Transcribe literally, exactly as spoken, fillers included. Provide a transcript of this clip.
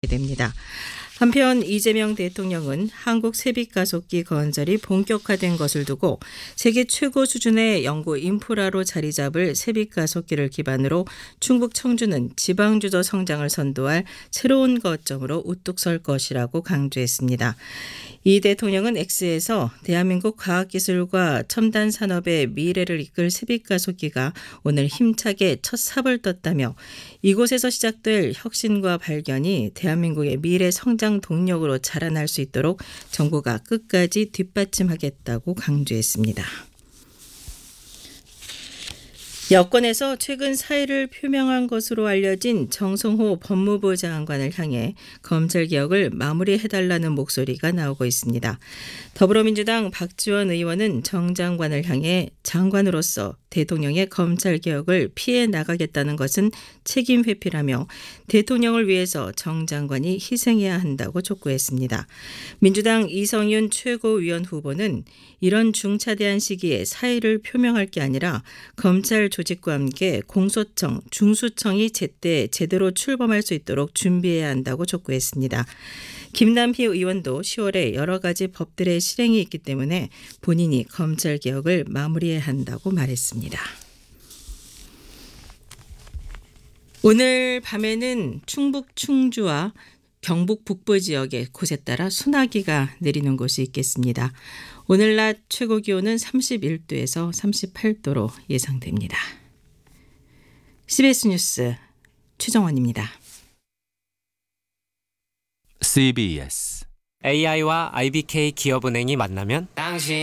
됩니다. 한편 이재명 대통령은 한국 세빛가속기 건설이 본격화된 것을 두고 세계 최고 수준의 연구 인프라로 자리 잡을 세빛가속기를 기반으로 충북 청주는 지방주도 성장을 선도할 새로운 거점으로 우뚝 설 것이라고 강조했습니다. 이 대통령은 X에서 대한민국 과학기술과 첨단 산업의 미래를 이끌 세빛가속기가 오늘 힘차게 첫 삽을 떴다며 이곳에서 시작될 혁신과 발견이 대한민국의 미래 성장 동력으로 자라날 수 있도록 정부가 끝까지 뒷받침하겠다고 강조했습니다. 여권에서 최근 사의를 표명한 것으로 알려진 정성호 법무부 장관을 향해 검찰개혁을 마무리해달라는 목소리가 나오고 있습니다. 더불어민주당 박지원 의원은 정 장관을 향해 장관으로서 대통령의 검찰개혁을 피해 나가겠다는 것은 책임 회피라며 대통령을 위해서 정 장관이 희생해야 한다고 촉구했습니다. 민주당 이성윤 최고위원 후보는 이런 중차대한 시기에 사의를 표명할 게 아니라 검찰 조직과 함께 공소청, 중수청이 제때 제대로 출범할 수 있도록 준비해야 한다고 촉구했습니다. 김남희 의원도 시월에 여러 가지 법들의 실행이 있기 때문에 본인이 검찰개혁을 마무리해야 한다고 말했습니다. 오늘 밤에는 충북 충주와 경북 북부 지역에 곳에 따라 소나기가 내리는 곳이 있겠습니다. 오늘 낮 최고 기온은 삼십일 도에서 삼십팔 도로 예상됩니다. 씨비에스 뉴스 최정원입니다. 씨비에스 에이아이와 아이비케이 기업은행이 만나면 당신